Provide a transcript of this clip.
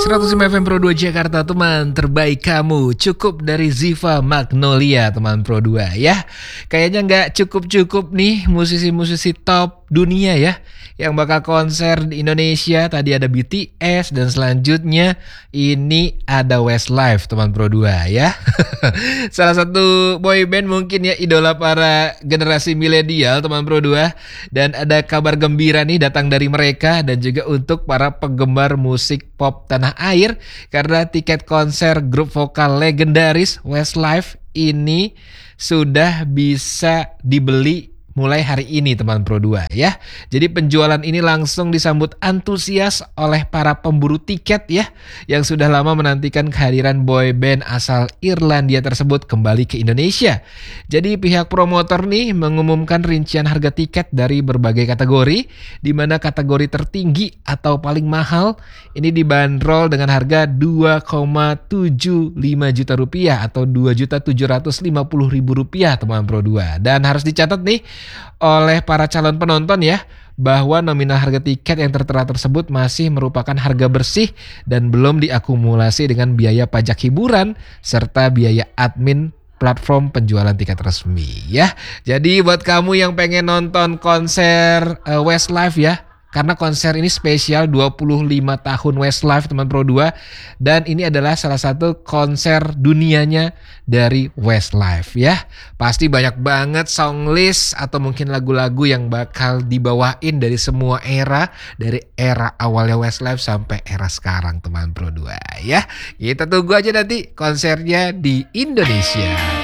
105 FM Pro 2 Jakarta, teman terbaik kamu. Cukup dari Ziva Magnolia, teman Pro 2 ya. Kayaknya nggak cukup-cukup nih musisi-musisi top dunia ya yang bakal konser di Indonesia. Tadi ada BTS dan selanjutnya ini ada Westlife, teman Pro 2 ya. Salah satu boy band mungkin ya, idola para generasi milenial, teman Pro 2. Dan ada kabar gembira nih datang dari mereka dan juga untuk para penggemar musik pop tanah air, karena tiket konser grup vokal legendaris Westlife ini sudah bisa dibeli mulai hari ini, teman Pro 2 ya. Jadi penjualan ini langsung disambut antusias oleh para pemburu tiket ya, yang sudah lama menantikan kehadiran boy band asal Irlandia tersebut kembali ke Indonesia. Jadi pihak promotor nih mengumumkan rincian harga tiket dari berbagai kategori, di mana kategori tertinggi atau paling mahal ini dibanderol dengan harga 2,75 juta rupiah atau 2.750.000 rupiah, teman Pro 2. Dan harus dicatat nih oleh para calon penonton ya, bahwa nominal harga tiket yang tertera tersebut masih merupakan harga bersih dan belum diakumulasi dengan biaya pajak hiburan serta biaya admin platform penjualan tiket resmi ya. Jadi buat kamu yang pengen nonton konser Westlife ya, karena konser ini spesial 25 tahun Westlife, teman Pro 2. Dan ini adalah salah satu konser dunianya dari Westlife ya. Pasti banyak banget songlist atau mungkin lagu-lagu yang bakal dibawain dari semua era, dari era awalnya Westlife sampai era sekarang, teman Pro 2 ya. Kita tunggu aja nanti konsernya di Indonesia.